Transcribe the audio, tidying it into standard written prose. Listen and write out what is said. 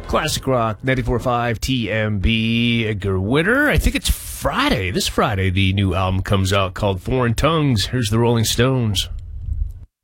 Classic Rock 94.5 TMB. Edgar Winter. I think it's Friday. This Friday, the new album comes out called Foreign Tongues. Here's the Rolling Stones.